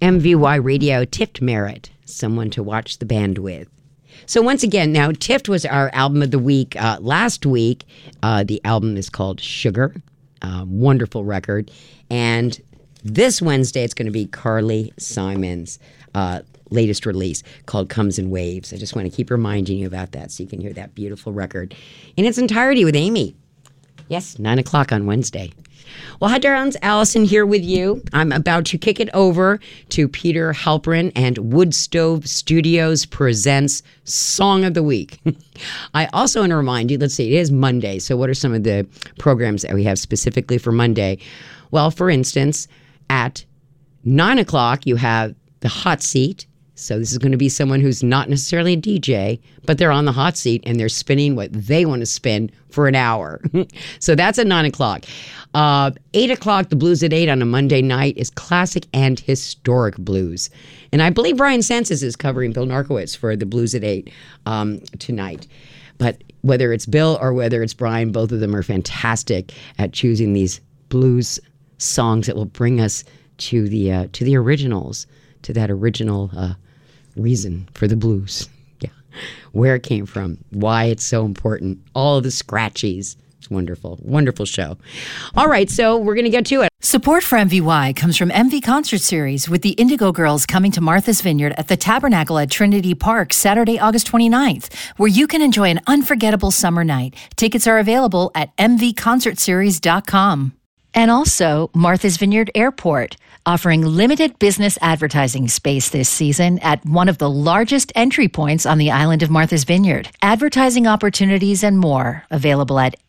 MVY Radio tipped Merit, someone to watch the band with. So once again, now Tift was our album of the week last week. The album is called Sugar. Wonderful record. And this Wednesday, it's going to be Carly Simon's latest release called Comes in Waves. I just want to keep reminding you about that so you can hear that beautiful record in its entirety with Amy. Yes, 9 o'clock on Wednesday. Well, hi, darlings. Allison here with you. I'm about to kick it over to Peter Halperin and Wood Stove Studios presents Song of the Week. I also want to remind you, let's see, it is Monday. So what are some of the programs that we have specifically for Monday? Well, for instance, at 9 o'clock, you have the hot seat. So this is going to be someone who's not necessarily a DJ, but they're on the hot seat and they're spinning what they want to spin for an hour. So that's at 9 o'clock. 8 o'clock, the Blues at 8 on a Monday night is classic and historic blues. And I believe Brian Senses is covering Bill Narkowitz for the Blues at 8 tonight. But whether it's Bill or whether it's Brian, both of them are fantastic at choosing these blues songs that will bring us to the originals, to that original reason for the blues. Yeah. Where it came from, why it's so important, all of the scratchies. It's wonderful. Wonderful show. All right, so we're going to get to it. Support for MVY comes from MV Concert Series with the Indigo Girls coming to Martha's Vineyard at the Tabernacle at Trinity Park Saturday, August 29th, where you can enjoy an unforgettable summer night. Tickets are available at mvconcertseries.com. And also Martha's Vineyard Airport, offering limited business advertising space this season at one of the largest entry points on the island of Martha's Vineyard. Advertising opportunities and more available at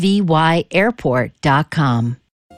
mvyairport.com.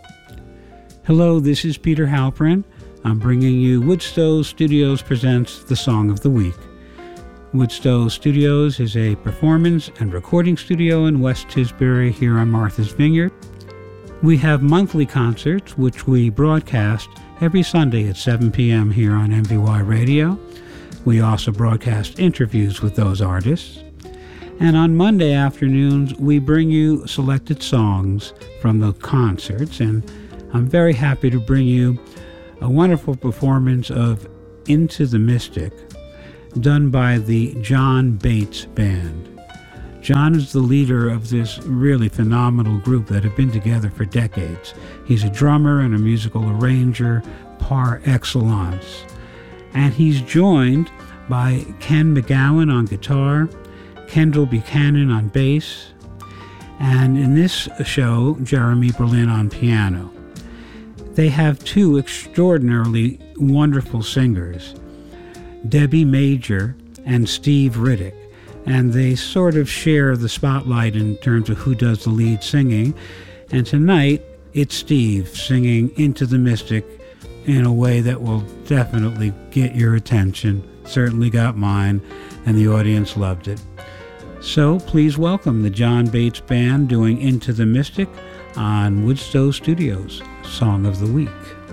Hello, this is Peter Halperin. I'm bringing you Woodstow Studios presents the Song of the Week. Woodstow Studios is a performance and recording studio in West Tisbury here on Martha's Vineyard. We have monthly concerts, which we broadcast every Sunday at 7 p.m. here on MVY Radio. We also broadcast interviews with those artists. And on Monday afternoons, we bring you selected songs from the concerts. And I'm very happy to bring you a wonderful performance of Into the Mystic, done by the John Bates Band. John is the leader of this really phenomenal group that have been together for decades. He's a drummer and a musical arranger par excellence. And he's joined by Ken McGowan on guitar, Kendall Buchanan on bass, and in this show, Jeremy Berlin on piano. They have two extraordinarily wonderful singers, Debbie Major and Steve Riddick. And they sort of share the spotlight in terms of who does the lead singing. And tonight, it's Steve singing Into the Mystic in a way that will definitely get your attention. Certainly got mine, and the audience loved it. So please welcome the John Bates Band doing Into the Mystic on Woodstow Studios, Song of the Week.